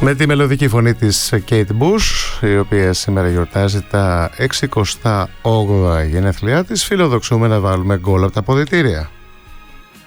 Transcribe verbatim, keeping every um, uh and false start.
Με τη μελωδική φωνή της Kate Bush, η οποία σήμερα γιορτάζει τα εξηκοστά όγδοα γενέθλιά της, φιλοδοξούμε να βάλουμε γκολ από τα αποδυτήρια.